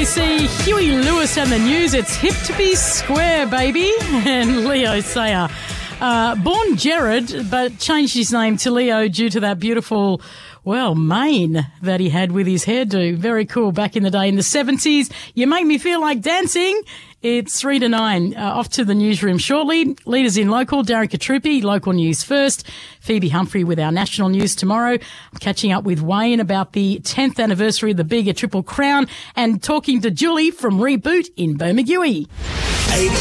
ABC, Huey Lewis and the News. It's hip to be square, baby. And Leo Sayer, born Jared, but changed his name to Leo due to that beautiful, mane that he had with his hairdo. Very cool back in the day in the 70s. You make me feel like dancing. It's 3 to 9. Off to the newsroom shortly. Leaders in local, Darren Katrupi, local news first. Phoebe Humphrey with our national news tomorrow. I'm catching up with Wayne about the 10th anniversary of the Bega Triple Crown and talking to Julie from Reboot in Bermagui.